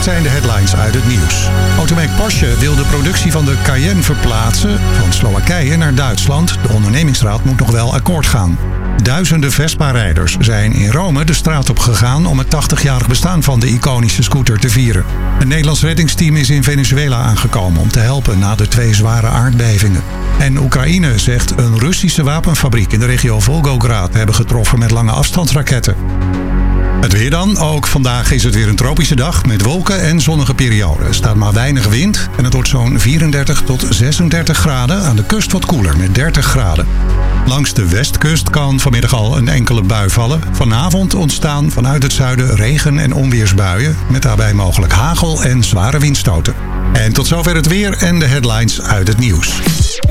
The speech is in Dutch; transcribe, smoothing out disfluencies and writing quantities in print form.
zijn de headlines uit het nieuws. Automerk Porsche wil de productie van de Cayenne verplaatsen van Slowakije naar Duitsland. De ondernemingsraad moet nog wel akkoord gaan. Duizenden Vespa-rijders zijn in Rome de straat op gegaan om het 80-jarig bestaan van de iconische scooter te vieren. Een Nederlands reddingsteam is in Venezuela aangekomen om te helpen na de 2 zware aardbevingen. En Oekraïne zegt een Russische wapenfabriek in de regio Volgograd te hebben getroffen met lange afstandsraketten. Het weer dan. Ook vandaag is het weer een tropische dag met wolken en zonnige perioden. Er staat maar weinig wind en het wordt zo'n 34 tot 36 graden. Aan de kust wat koeler met 30 graden. Langs de westkust kan vanmiddag al een enkele bui vallen. Vanavond ontstaan vanuit het zuiden regen- en onweersbuien. Met daarbij mogelijk hagel en zware windstoten. En tot zover het weer en de headlines uit het nieuws.